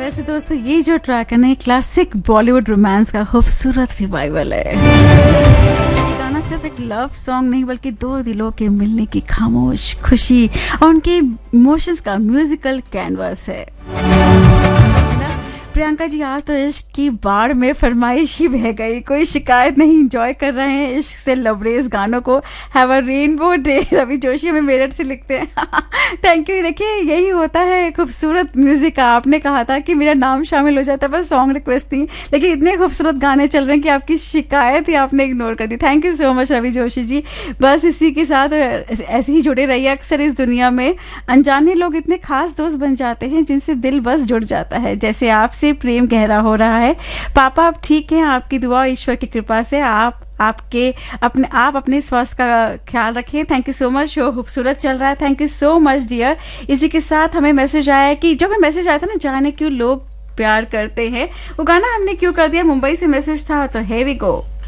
वैसे दोस्तों ये जो ट्रैक है ना, क्लासिक बॉलीवुड रोमांस का खूबसूरत रिवाइवल है। ये गाना सिर्फ एक लव सॉन्ग नहीं बल्कि दो दिलों के मिलने की खामोश खुशी और उनके इमोशंस का म्यूजिकल कैनवास है। प्रियंका जी, आज तो इश्क की बाढ़ में फरमाइश ही बह गई, कोई शिकायत नहीं, एंजॉय कर रहे हैं इश्क से लबरेज गानों को। Have a rainbow day, Ravi Joshi हमें मेरठ से लिखते हैं। Thank you. देखिए यही होता है खूबसूरत म्यूजिक का। आपने कहा था कि मेरा नाम शामिल हो जाता है, बस सॉन्ग रिक्वेस्ट थी, लेकिन इतने खूबसूरत गाने चल रहे हैं कि आपकी शिकायत ही आपने इग्नोर कर दी। Thank you so much Ravi Joshi ji. बस इसी के साथ ऐसे ही जुड़े रहिए। अक्सर इस दुनिया में अनजाने लोग इतने खास दोस्त बन जाते हैं जिनसे दिल बस जुड़ जाता है, जैसे आपसे प्रेम गहरा हो रहा है। पापा आप ठीक हैं, आपकी दुआ ईश्वर की कृपा से आप अपने स्वास्थ्य का ख्याल रखें। Thank you so much. Show खूबसूरत चल रहा है। Thank you so much dear. इसी के साथ हमें मैसेज आया है कि जो हमें मैसेज आया था ना, जाने क्यों लोग प्यार करते हैं, वो गाना हमने क्यों कर दिया। मुंबई से मैसेज था, तो here we go।